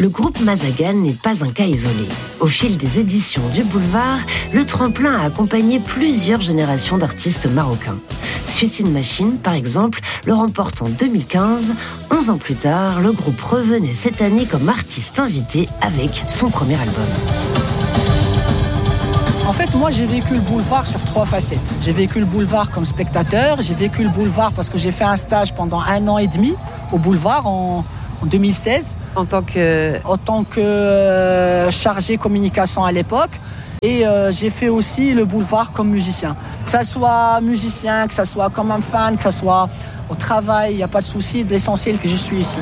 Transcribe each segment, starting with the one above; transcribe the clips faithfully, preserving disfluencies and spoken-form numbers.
Le groupe Mazagan n'est pas un cas isolé. Au fil des éditions du Boulevard, le tremplin a accompagné plusieurs générations d'artistes marocains. Suicide Machine, par exemple, le remporte en deux mille quinze. Onze ans plus tard, le groupe revenait cette année comme artiste invité avec son premier album. En fait, moi, j'ai vécu le boulevard sur trois facettes. J'ai vécu le boulevard comme spectateur, j'ai vécu le boulevard parce que j'ai fait un stage pendant un an et demi au boulevard en, en deux mille seize. En tant que... En tant que euh, chargé communication à l'époque. Et euh, j'ai fait aussi le boulevard comme musicien. Que ça soit musicien, que ça soit comme un fan, que ça soit au travail, il n'y a pas de souci. L'essentiel que je suis ici.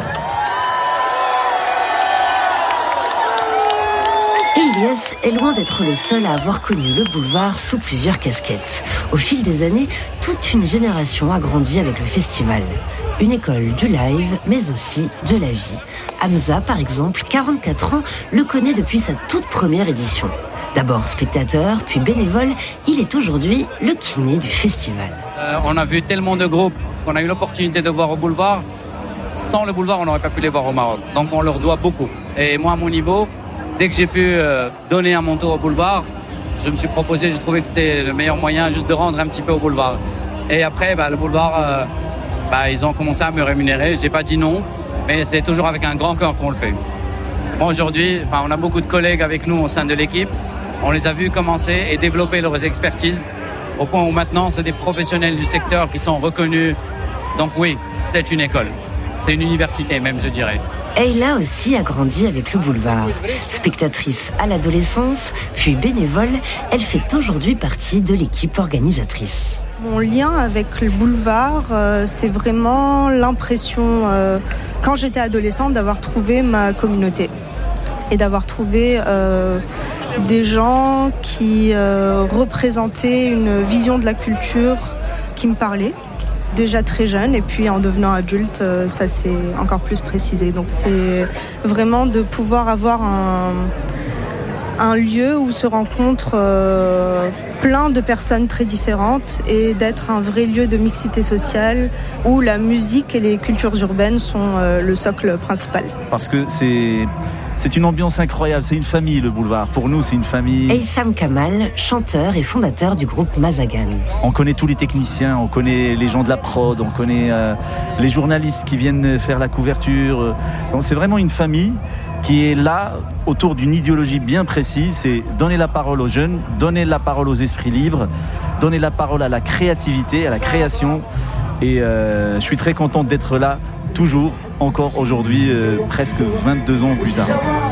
Elias est loin d'être le seul à avoir connu le boulevard sous plusieurs casquettes. Au fil des années, toute une génération a grandi avec le festival. Une école du live, mais aussi de la vie. Hamza, par exemple, quarante-quatre ans, le connaît depuis sa toute première édition. D'abord spectateur, puis bénévole, il est aujourd'hui le kiné du festival. Euh, on a vu tellement de groupes qu'on a eu l'opportunité de voir au boulevard. Sans le boulevard, on n'aurait pas pu les voir au Maroc. Donc on leur doit beaucoup. Et moi, à mon niveau, dès que j'ai pu euh, donner à mon tour au boulevard, je me suis proposé, j'ai trouvé que c'était le meilleur moyen juste de rendre un petit peu au boulevard. Et après, bah, le boulevard, euh, bah, ils ont commencé à me rémunérer. J'ai pas dit non, mais c'est toujours avec un grand cœur qu'on le fait. Bon, aujourd'hui, enfin, on a beaucoup de collègues avec nous au sein de l'équipe. On les a vus commencer et développer leurs expertises au point où maintenant, c'est des professionnels du secteur qui sont reconnus. Donc oui, c'est une école. C'est une université même, je dirais. Ayla aussi a grandi avec le boulevard. Spectatrice à l'adolescence, puis bénévole, elle fait aujourd'hui partie de l'équipe organisatrice. Mon lien avec le boulevard, euh, c'est vraiment l'impression, euh, quand j'étais adolescente, d'avoir trouvé ma communauté et d'avoir trouvé euh, des gens qui euh, représentaient une vision de la culture qui me parlait. Déjà très jeune, et puis en devenant adulte, euh, ça s'est encore plus précisé. Donc c'est vraiment de pouvoir avoir un, un lieu où se rencontrent euh, plein de personnes très différentes et d'être un vrai lieu de mixité sociale où la musique et les cultures urbaines sont euh, le socle principal. Parce que c'est... C'est une ambiance incroyable, c'est une famille le boulevard. Pour nous, c'est une famille. Eissam Kamal, chanteur et fondateur du groupe Mazagan. On connaît tous les techniciens, on connaît les gens de la prod, on connaît euh, les journalistes qui viennent faire la couverture. Donc c'est vraiment une famille qui est là autour d'une idéologie bien précise, c'est donner la parole aux jeunes, donner la parole aux esprits libres, donner la parole à la créativité, à la création. Et euh, je suis très content d'être là, toujours, encore aujourd'hui, euh, presque vingt-deux ans plus tard.